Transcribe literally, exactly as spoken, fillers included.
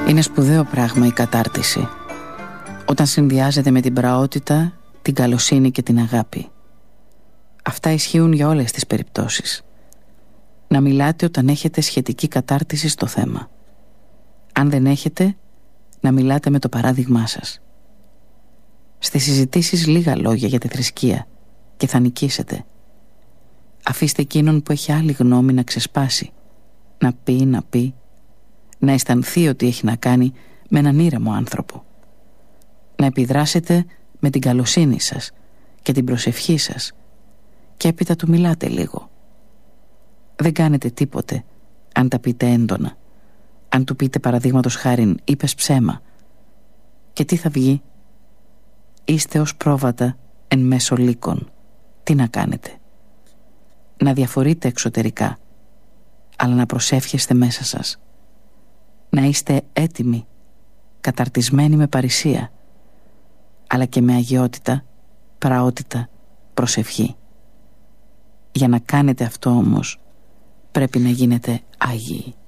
Είναι σπουδαίο πράγμα η κατάρτιση, όταν συνδυάζεται με την πραότητα, την καλοσύνη και την αγάπη. Αυτά ισχύουν για όλες τις περιπτώσεις. Να μιλάτε όταν έχετε σχετική κατάρτιση στο θέμα. Αν δεν έχετε, να μιλάτε με το παράδειγμά σας. Στις συζητήσεις λίγα λόγια για τη θρησκεία και θα νικήσετε. Αφήστε εκείνον που έχει άλλη γνώμη να ξεσπάσει, να πει, να πει, να αισθανθεί ότι έχει να κάνει με έναν ήρεμο άνθρωπο. Να επιδράσετε με την καλοσύνη σας και την προσευχή σας και έπειτα του μιλάτε λίγο. Δεν κάνετε τίποτε αν τα πείτε έντονα. Αν του πείτε παραδείγματος χάριν είπες ψέμα, και τι θα βγει? Είστε ως πρόβατα εν μέσω λύκων. Τι να κάνετε? Να διαφορείτε εξωτερικά, αλλά να προσεύχεστε μέσα σας. Να είστε έτοιμοι, καταρτισμένοι με παρησία, αλλά και με αγιότητα, πραότητα, προσευχή. Για να κάνετε αυτό όμως πρέπει να γίνετε άγιοι.